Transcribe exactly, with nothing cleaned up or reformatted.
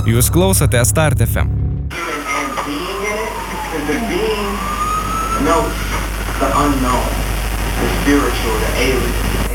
Jūs klausote Start F M. Knows the unknown, the spiritual, the alien.